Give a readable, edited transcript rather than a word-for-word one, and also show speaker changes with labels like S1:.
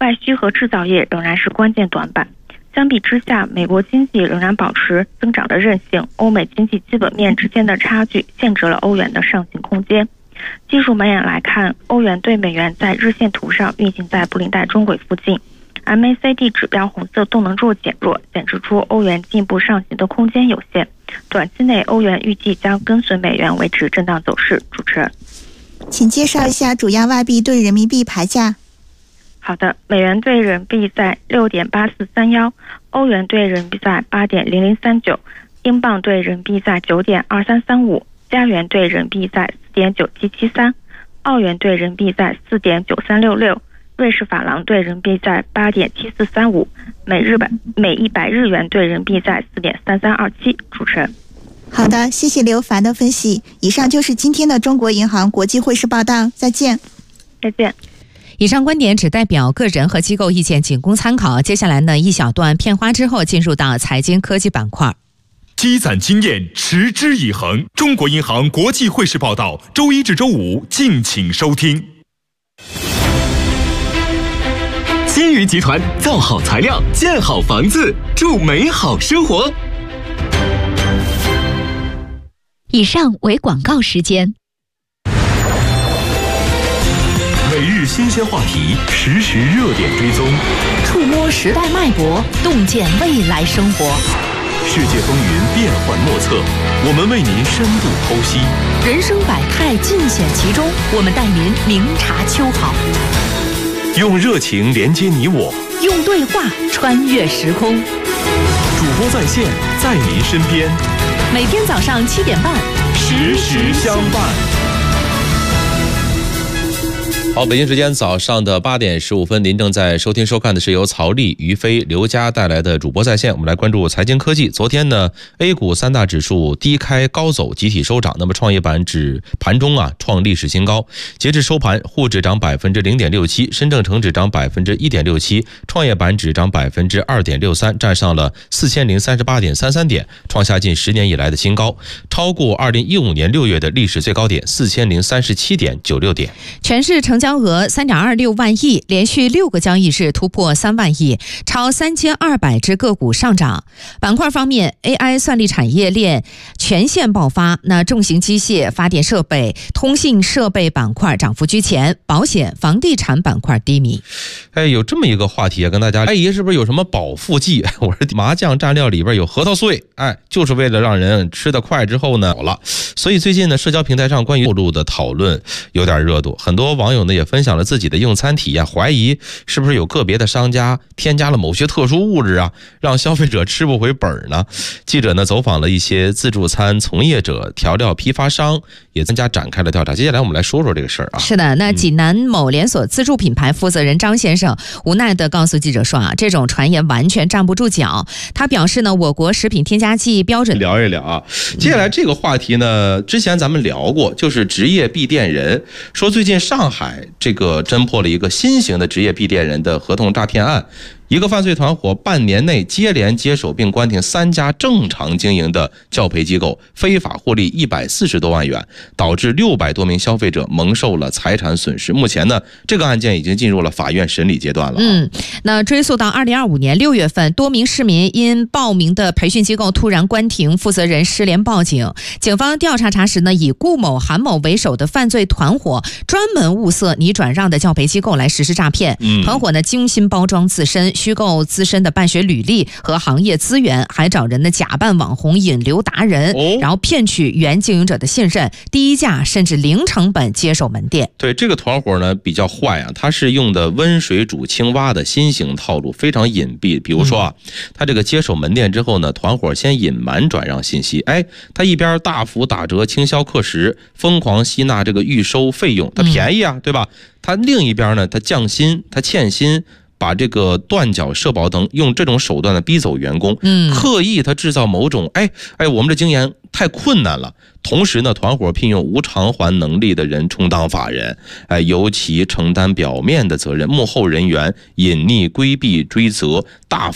S1: 外需和制造业仍然是关键短板。相比之下，美国经济仍然保持增长的韧性，欧美经济基本面之间的差距限制了欧元的上行空间。技术面来看，欧元对美元在日线图上运行在布林带中轨附近， MACD 指标红色动能柱减弱，显示出欧元进一步上行的空间有限。短期内，欧元预计将跟随美元维持震荡走势。主持人，
S2: 请介绍一下主要外币对人民币牌价。
S1: 好的，美元对人民币在 6.8431， 欧元对人民币在 8.0039， 英镑对人民币在 9.2335， 加元对人民币在 4.9773， 澳元对人民币在 4.9366， 瑞士法郎对人民币在 8.7435， 每100日元对人民币在 4.3327。 主持人，
S2: 好的，谢谢刘凡的分析。以上就是今天的中国银行国际汇市报道，再见。
S1: 再见。
S3: 以上观点只代表个人和机构意见，仅供参考。接下来呢，一小段片花之后，进入到财经科技板块。
S4: 积攒经验，持之以恒。中国银行国际汇市报道，周一至周五敬请收听。
S5: 新宇集团造好材料，建好房子，祝美好生活。
S6: 以上为广告时间。
S5: 每日新鲜话题，实时热点追踪，
S6: 触摸时代脉搏，洞见未来生活。
S5: 世界风云变幻莫测，我们为您深度剖析。
S6: 人生百态尽显其中，我们带您明察秋毫。
S5: 用热情连接你我，
S6: 用对话穿越时空。
S5: 主播在线，在您身边。
S6: 每天早上7点半，
S5: 时时相伴。
S7: 好，北京时间早上的8点15分，您正在收听收看的是由曹丽、于飞、刘佳带来的主播在线。我们来关注财经科技。昨天呢 ，A 股3大指数低开高走，集体收涨。那么创业板指盘中创历史新高。截至收盘，沪指涨 0.67%， 深证成指涨 1.67%， 创业板指涨 2.63%， 站上了 4038.33 点，创下近10年以来的新高，超过2015年6月的历史最高点 4037.96 点。
S3: 全市成交额 3.26 万亿，连续6个交易日突破3万亿，超3200只个股上涨。板块方面 ，AI 算力产业链全线爆发，那重型机械、发电设备、通信设备板块涨幅居前，保险、房地产板块低迷。
S7: 有这么一个话题跟大家，爷是不是有什么保腹剂？我说麻酱蘸料里边有核桃碎，就是为了让人吃得快之后呢好了。所以最近呢，社交平台上关于后路的讨论有点热度，很多网友呢也分享了自己的用餐体验，怀疑是不是有个别的商家添加了某些特殊物质让消费者吃不回本呢？记者呢走访了一些自助餐从业者、调料批发商，也增加展开了调查。接下来我们来说说这个事儿
S3: 是的，那济南某连锁自助品牌负责人张先生无奈地告诉记者说这种传言完全站不住脚。他表示呢，我国食品添加剂标准
S7: 聊一聊接下来这个话题呢，之前咱们聊过，就是职业闭店人，说最近上海这个侦破了一个新型的职业闭店人的合同诈骗案。一个犯罪团伙半年内接连接手并关停3家正常经营的教培机构，非法获利140多万元，导致600多名消费者蒙受了财产损失。目前呢，这个案件已经进入了法院审理阶段了。
S3: 那追溯到2025年6月份，多名市民因报名的培训机构突然关停，负责人失联报警。警方调查查实呢，以顾某、韩某为首的犯罪团伙专门物色拟转让的教培机构来实施诈骗。团伙呢精心包装自身，虚构自身的办学履历和行业资源，还找人呢假扮网红引流达人，然后骗取原经营者的信任，低价甚至零成本接手门店。
S7: 对，这个团伙呢比较坏它是用的温水煮青蛙的新型套路，非常隐蔽。比如说他这个接手门店之后呢，团伙先隐瞒转让信息，他一边大幅打折倾销课时，疯狂吸纳这个预收费用，他便宜对吧？他另一边呢，他降薪，他欠薪，把这个断缴社保等用这种手段呢逼走员工，刻意他制造某种我们这经营太困难了。同时呢，团伙聘用无偿还能力的人充当法人，由其承担表面的责任，幕后人员隐匿规避追责，大